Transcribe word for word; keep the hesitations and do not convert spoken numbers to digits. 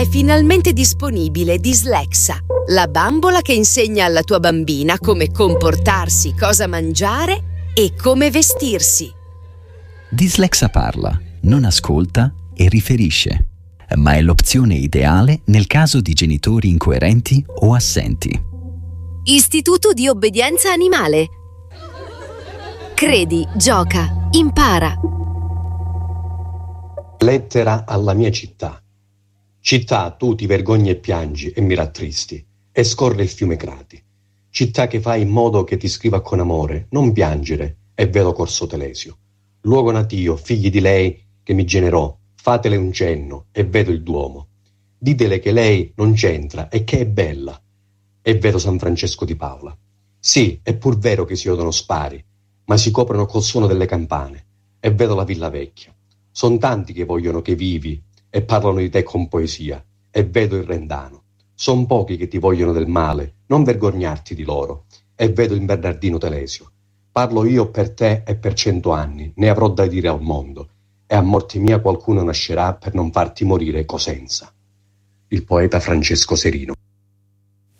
finalmente disponibile Dislexa, la bambola che insegna alla tua bambina come comportarsi, cosa mangiare e come vestirsi. Dislexa parla, non ascolta e riferisce, ma è l'opzione ideale nel caso di genitori incoerenti o assenti. Istituto di obbedienza animale. Credi, gioca, impara. Lettera alla mia città. Città, tu ti vergogni e piangi e mi rattristi, e scorre il fiume Crati. Città che fai in modo che ti scriva con amore, non piangere, e vedo Corso Telesio. Luogo natio, figli di lei che mi generò, fatele un cenno, e vedo il Duomo. Ditele che lei non c'entra e che è bella, e vedo San Francesco di Paola. Sì, è pur vero che si odono spari, ma si coprono col suono delle campane, e vedo la Villa Vecchia. Son tanti che vogliono che vivi e parlano di te con poesia, e vedo il Rendano. Son pochi che ti vogliono del male, non vergognarti di loro, e vedo il Bernardino Telesio. Parlo io per te e per cento anni, ne avrò da dire al mondo, e a morte mia qualcuno nascerà per non farti morire Cosenza. Il poeta Francesco Serino.